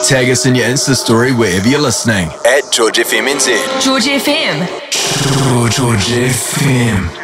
Tag us in your Insta story wherever you're listening at George FM NZ. George FM. George FM.